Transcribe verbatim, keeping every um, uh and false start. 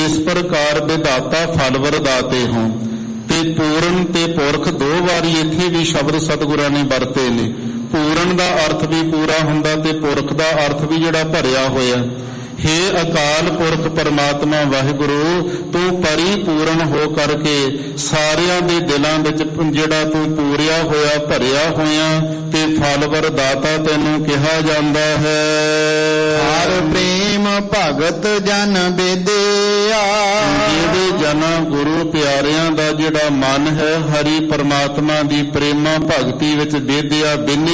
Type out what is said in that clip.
ਇਸ ਪ੍ਰਕਾਰ ਵਿਧਾਤਾ ਫਲ ਵਰਦਾਤੇ ਹੋਂ। ਤੇ ਪੂਰਨ ਤੇ ਪੁਰਖ ਦੋ ਵਾਰੀ ਇੱਥੇ ਵੀ ਸ਼ਬਦ ਸਤਿਗੁਰਾਂ ਨੇ ਵਰਤੇ ਨੇ। ਪੂਰਨ ਦਾ ਅਰਥ ਵੀ ਪੂਰਾ ਹੁੰਦਾ ਤੇ ਪੁਰਖ ਦਾ ਅਰਥ ਵੀ ਜਿਹੜਾ ਭਰਿਆ ਹੋਇਆ। ਹੇ ਅਕਾਲ ਪੁਰਖ ਪਰਮਾਤਮਾ ਵਾਹਿਗੁਰੂ, ਤੂੰ ਪਰਿਪੂਰਨ ਹੋ ਕਰਕੇ ਸਾਰਿਆਂ ਦੇ ਦਿਲਾਂ ਵਿੱਚ ਜਿਹੜਾ ਤੂੰ ਪੂਰਿਆ ਹੋਇਆ ਭਰਿਆ ਹੋਇਆ ਤੇ ਫਲ ਵਰਦਾਤਾ ਤੈਨੂੰ ਕਿਹਾ ਜਾਂਦਾ ਹੈ। ਹਰ ਪ੍ਰੇਮ ਭਗਤ ਜਨ ਬੇਦਿਆ, ਜਿਹਦੇ ਜਨ ਗੁਰੂ ਪਿਆਰਿਆਂ ਦਾ ਜਿਹੜਾ ਮਨ ਹੈ ਹਰੀ ਪਰਮਾਤਮਾ ਦੀ ਪ੍ਰੇਮਾ ਭਗਤੀ ਵਿੱਚ ਬੇਦਿਆ ਬਿੰਨੀ